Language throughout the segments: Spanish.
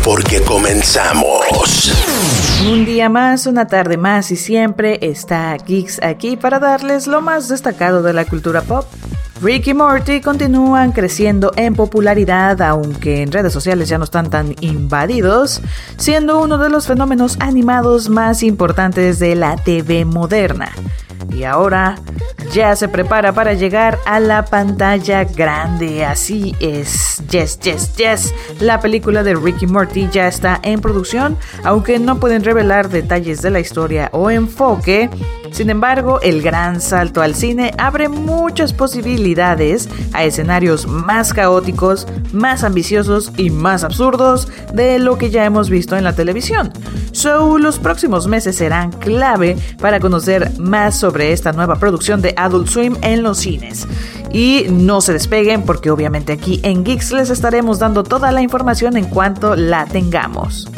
porque comenzamos. Un día más, una tarde más y siempre está Geeks aquí para darles lo más destacado de la cultura pop. Rick y Morty continúan creciendo en popularidad, aunque en redes sociales ya no están tan invadidos, siendo uno de los fenómenos animados más importantes de la TV moderna. Y ahora ya se prepara para llegar a la pantalla grande, así es, yes, la película de Rick y Morty ya está en producción, aunque no pueden revelar detalles de la historia o enfoque. Sin embargo, el gran salto al cine abre muchas posibilidades a escenarios más caóticos, más ambiciosos y más absurdos de lo que ya hemos visto en la televisión. Los próximos meses serán clave para conocer más sobre esta nueva producción de Adult Swim en los cines. Y no se despeguen porque obviamente aquí en Geeks les estaremos dando toda la información en cuanto la tengamos.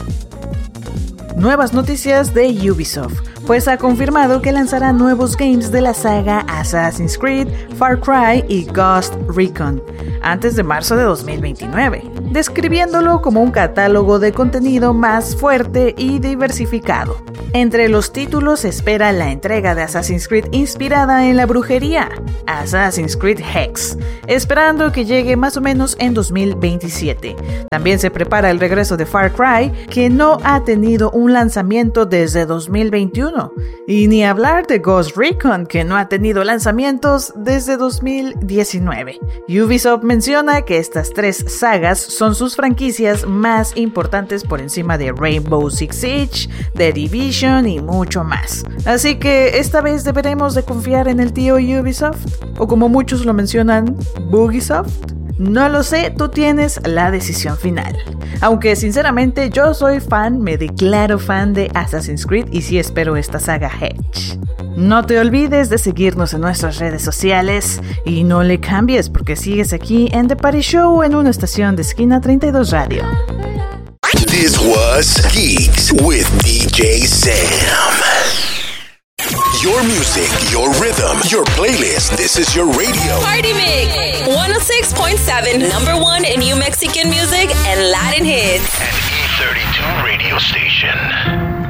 Nuevas noticias de Ubisoft, pues ha confirmado que lanzará nuevos games de la saga Assassin's Creed, Far Cry y Ghost Recon antes de marzo de 2029, describiéndolo como un catálogo de contenido más fuerte y diversificado. Entre los títulos se espera la entrega de Assassin's Creed inspirada en la brujería, Assassin's Creed Hex, esperando que llegue más o menos en 2027. También se prepara el regreso de Far Cry, que no ha tenido un lanzamiento desde 2021, y ni hablar de Ghost Recon, que no ha tenido lanzamientos desde 2019. Ubisoft menciona que estas tres sagas son sus franquicias más importantes por encima de Rainbow Six Siege, The Division y mucho más. Así que esta vez deberemos de confiar en el tío Ubisoft, o como muchos lo mencionan, Bugisoft. No lo sé, tú tienes la decisión final. Aunque sinceramente yo soy fan, me declaro fan de Assassin's Creed y sí espero esta saga Hedge. No te olvides de seguirnos en nuestras redes sociales y no le cambies porque sigues aquí en The Party Show en una estación de Esquina 32 Radio. This was Geeks with DJ Sam. Your music, your rhythm, your playlist. This is your radio. Party Mix 106.7, number one in New Mexican music and Latin hits. An E32 radio station.